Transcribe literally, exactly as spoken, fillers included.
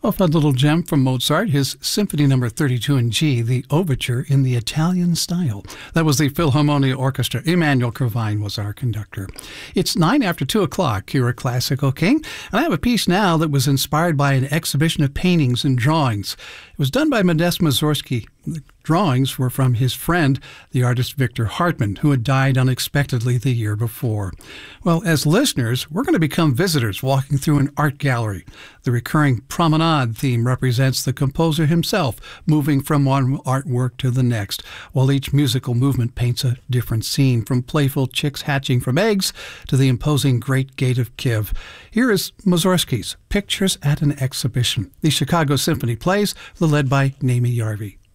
A fun little gem from Mozart, his Symphony Number thirty-two in G, the Overture in the Italian style. That was the Philharmonia Orchestra. Emmanuel Kravine was our conductor. It's nine after two o'clock here at Classical King, and I have a piece now that was inspired by an exhibition of paintings and drawings. It was done by Modest Mussorgsky. The drawings were from his friend, the artist Victor Hartmann, who had died unexpectedly the year before. Well, as listeners, we're going to become visitors walking through an art gallery. The recurring promenade theme represents the composer himself moving from one artwork to the next, while each musical movement paints a different scene, from playful chicks hatching from eggs to the imposing Great Gate of Kiev. Here is Mussorgsky's Pictures at an Exhibition. The Chicago Symphony plays, led by Naomi Yarvi.